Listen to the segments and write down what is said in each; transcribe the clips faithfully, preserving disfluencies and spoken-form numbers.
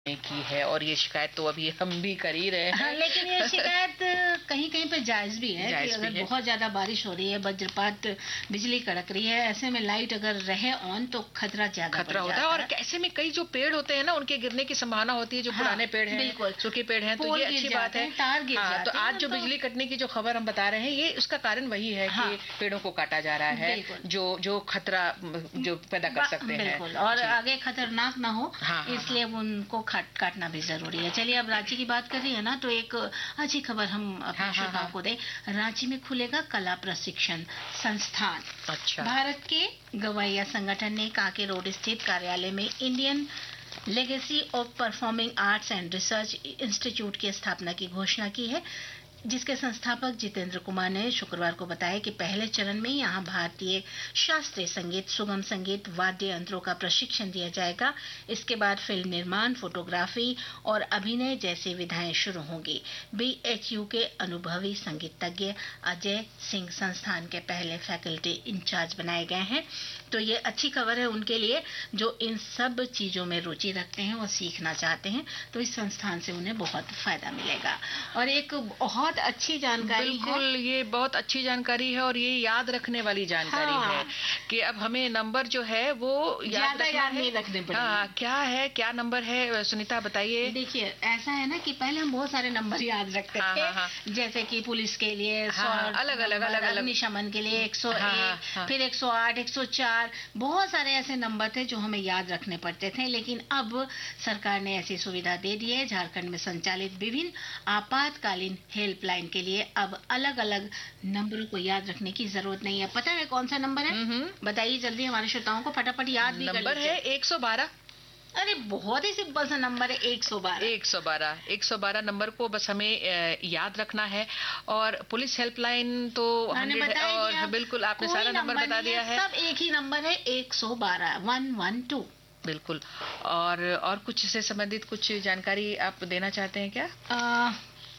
की है, और ये शिकायत तो अभी हम भी कर ही रहे हैं। हाँ, लेकिन ये शिकायत कहीं कहीं पे जायज भी है जायज कि अगर है। बहुत ज्यादा बारिश हो रही है, वज्रपात, बिजली कड़क रही है, ऐसे में लाइट अगर रहे ऑन तो खतरा ज्यादा खतरा होता है। और ऐसे में कई जो पेड़ होते हैं ना, उनके गिरने की संभावना होती है, जो हाँ, पुराने पेड़ हैं, बिल्कुल सूखे पेड़ हैं, तो ये अच्छी बात है। तार गिर हाँ, जाते तो आज जो तो... बिजली कटने की जो खबर हम बता रहे हैं, ये उसका कारण वही है हाँ, कि पेड़ों को काटा जा रहा है, जो जो खतरा जो पैदा कर सकते हैं, और आगे खतरनाक ना हो, हाँ, इसलिए उनको काटना भी जरूरी है। चलिए, अब रांची की बात कर रही है ना, तो एक अच्छी खबर हम अपने श्रोताओं को दें। रांची में खुलेगा कला प्रशिक्षण संस्थान। अच्छा। भारत के गवैया संगठन ने कांके रोड स्थित कार्यालय में Indian legacy of performing arts and research institute की स्थापना की घोषणा की है, जिसके संस्थापक जितेंद्र कुमार ने शुक्रवार को बताया कि पहले चरण में यहां भारतीय शास्त्रीय संगीत, सुगम संगीत, वाद्य यंत्रों का प्रशिक्षण दिया जाएगा। इसके बाद फिल्म निर्माण, फोटोग्राफी और अभिनय जैसी विधाएं शुरू होंगी। बीएचयू के अनुभवी संगीतज्ञ अजय सिंह संस्थान के पहले फैकल्टी इंचार्ज बनाए गए हैं। तो ये अच्छी खबर है उनके लिए जो इन सब चीजों में रुचि रखते हैं और सीखना चाहते हैं, तो इस संस्थान से उन्हें बहुत फायदा मिलेगा। और एक बहुत अच्छी जानकारी बिल्कुल है। ये बहुत अच्छी जानकारी है और ये याद रखने वाली जानकारी हाँ। है कि अब हमें नंबर जो है वो याद याद नहीं रखने पड़ेंगे। हाँ, क्या है, क्या नंबर है सुनीता, बताइए। देखिए, ऐसा है ना कि पहले हम बहुत सारे नंबर याद रखते हाँ, थे हाँ, जैसे कि पुलिस के लिए हाँ, अलग अलग अलग अलग अग्निशमन के लिए एक सौ एक, फिर एक सौ आठ, एक सौ चार, बहुत सारे ऐसे नंबर थे जो हमें याद रखने पड़ते थे। लेकिन अब सरकार ने ऐसी सुविधा दे दी है। झारखंड में संचालित विभिन्न आपातकालीन हेल्प लाइन के लिए अब अलग अलग नंबरों को याद रखने की जरूरत नहीं है। पता है कौन सा नंबर है? बताइए जल्दी, हमारे श्रोताओं को फटाफट याद भी कर लीजिए। नंबर है एक सौ बारह। अरे बहुत ही सिंपल सा नंबर है, एक सौ बारह। एक सौ बारह एक सौ बारह नंबर को बस हमें याद रखना है। और पुलिस हेल्पलाइन तो हमने बताया, और बिल्कुल आपने सारा नंबर बता दिया है। सब एक ही नंबर है, एक सौ बारह, वन वन टू। बिल्कुल। और और कुछ से संबंधित कुछ जानकारी आप देना चाहते हैं क्या? आ,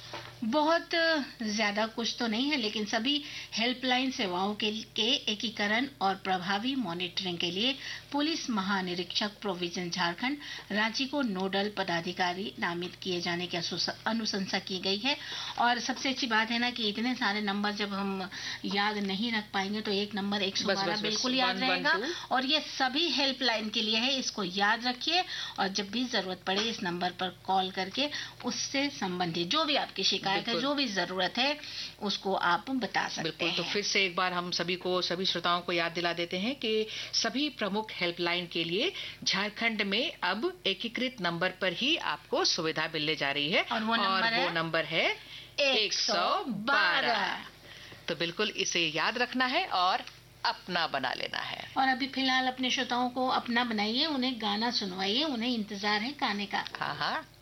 बहुत ज्यादा कुछ तो नहीं है, लेकिन सभी हेल्पलाइन सेवाओं के, के एकीकरण और प्रभावी मॉनिटरिंग के लिए पुलिस महानिरीक्षक प्रोविजन झारखंड रांची को नोडल पदाधिकारी नामित किए जाने की अनुशंसा की गई है। और सबसे अच्छी बात है ना कि इतने सारे नंबर जब हम याद नहीं रख पाएंगे तो एक नंबर एक सौ बारह बिल्कुल याद रहेगा। और ये सभी हेल्पलाइन के लिए है, इसको याद रखिए और जब भी जरूरत पड़े इस नंबर पर कॉल करके उससे संबंधित जो भी आपकी शिकायत है, जो भी जरूरत है, उसको आप बता सकते बिल्कुल, हैं। तो फिर से एक बार हम सभी को, सभी श्रोताओं को याद दिला देते हैं कि सभी प्रमुख हेल्पलाइन के लिए झारखंड में अब एकीकृत नंबर पर ही आपको सुविधा मिलने जा रही है। और वो नंबर और है, वो नंबर है एक सौ बारह। तो बिल्कुल इसे याद रखना है और अपना बना लेना है। और अभी फिलहाल अपने श्रोताओं को अपना बनाइए, उन्हें गाना सुनवाइए, उन्हें इंतजार है गाने का। हाँ हाँ।